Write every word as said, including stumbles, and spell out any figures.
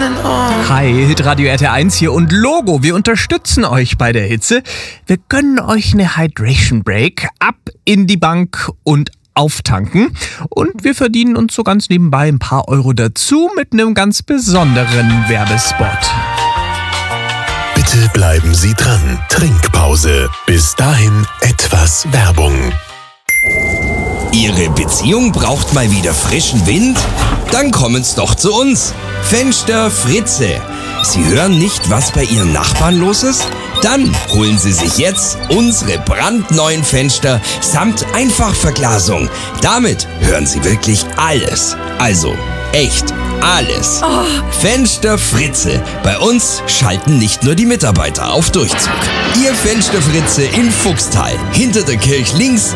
Sonnenohr. Hi, Hitradio R T L eins hier und Logo. Wir unterstützen euch bei der Hitze. Wir gönnen euch eine Hydration Break. Ab in die Bank und auftanken. Und wir verdienen uns so ganz nebenbei ein paar Euro dazu mit einem ganz besonderen Werbespot. Bitte bleiben Sie dran. Trinkpause. Bis dahin etwas Werbung. Ihre Beziehung braucht mal wieder frischen Wind? Dann kommen's doch zu uns. Fenster Fritze. Sie hören nicht, was bei Ihren Nachbarn los ist? Dann holen Sie sich jetzt unsere brandneuen Fenster samt Einfachverglasung. Damit hören Sie wirklich alles. Also echt alles. Oh. Fenster Fritze. Bei uns schalten nicht nur die Mitarbeiter auf Durchzug. Ihr Fenster Fritze in Fuchstal. Hinter der Kirche links